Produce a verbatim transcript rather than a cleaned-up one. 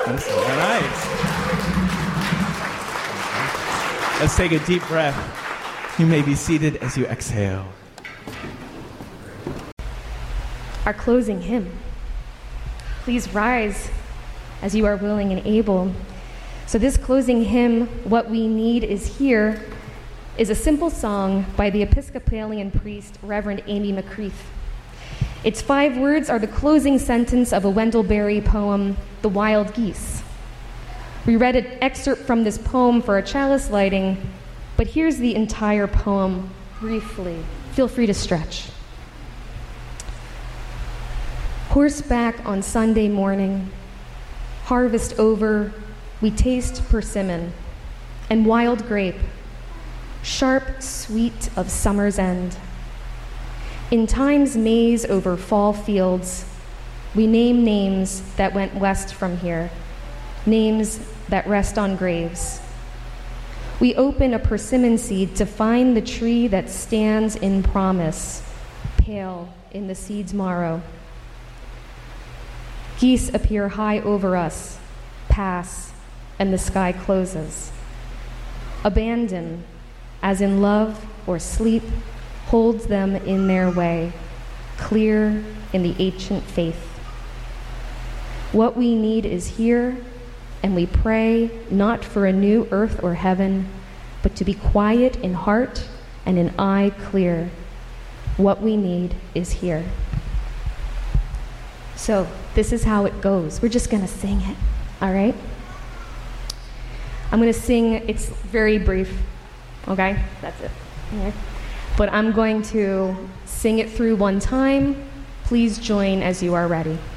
Listen, all right. Let's take a deep breath. You may be seated as you exhale. Our closing hymn. Please rise as you are willing and able. So this closing hymn, What We Need Is Here, is a simple song by the Episcopalian priest, Reverend Amy McCreath. Its five words are the closing sentence of a Wendell Berry poem, The Wild Geese. We read an excerpt from this poem for a chalice lighting, but here's the entire poem briefly. Feel free to stretch. Horseback on Sunday morning, harvest over, we taste persimmon and wild grape, sharp, sweet of summer's end. In time's maze over fall fields, we name names that went west from here, names that rest on graves. We open a persimmon seed to find the tree that stands in promise, pale in the seed's marrow. Geese appear high over us, pass, and the sky closes. Abandon, as in love or sleep, holds them in their way, clear in the ancient faith. What we need is here, and we pray not for a new earth or heaven, but to be quiet in heart and in eye clear. What we need is here. So this is how it goes. We're just going to sing it, all right? I'm going to sing, it's very brief, okay? That's it. Okay. But I'm going to sing it through one time. Please join as you are ready.